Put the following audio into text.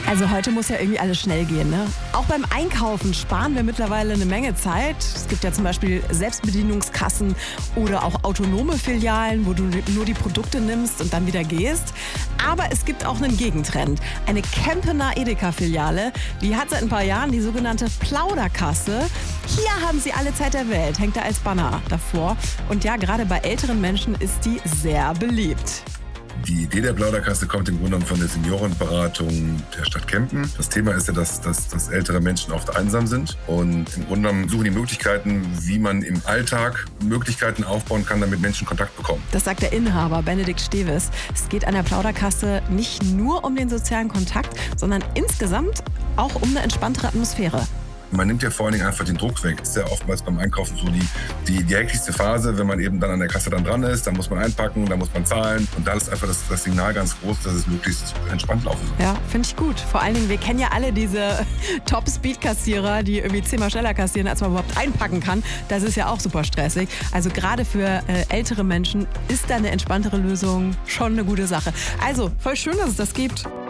Also heute muss ja irgendwie alles schnell gehen, ne? Auch beim Einkaufen sparen wir mittlerweile eine Menge Zeit. Es gibt ja zum Beispiel Selbstbedienungskassen oder auch autonome Filialen, wo du nur die Produkte nimmst und dann wieder gehst. Aber es gibt auch einen Gegentrend. Eine Kempener Edeka-Filiale, die hat seit ein paar Jahren die sogenannte Plauderkasse. Hier haben sie alle Zeit der Welt, hängt da als Banner davor. Und ja, gerade bei älteren Menschen ist die sehr beliebt. Die Idee der Plauderkasse kommt im Grunde genommen von der Seniorenberatung der Stadt Kempen. Das Thema ist ja, dass ältere Menschen oft einsam sind und im Grunde genommen suchen die Möglichkeiten, wie man im Alltag Möglichkeiten aufbauen kann, damit Menschen Kontakt bekommen. Das sagt der Inhaber Benedikt Steves. Es geht an der Plauderkasse nicht nur um den sozialen Kontakt, sondern insgesamt auch um eine entspanntere Atmosphäre. Man nimmt ja vor allen Dingen einfach den Druck weg. Das ist ja oftmals beim Einkaufen so die hektischste Phase, wenn man eben dann an der Kasse dann dran ist. Dann muss man einpacken, dann muss man zahlen. Und da ist einfach das Signal ganz groß, dass es möglichst entspannt laufen soll. Ja, finde ich gut. Vor allen Dingen, wir kennen ja alle diese Top-Speed-Kassierer, die irgendwie 10-mal schneller kassieren, als man überhaupt einpacken kann. Das ist ja auch super stressig. Also gerade für ältere Menschen ist da eine entspanntere Lösung schon eine gute Sache. Also, voll schön, dass es das gibt.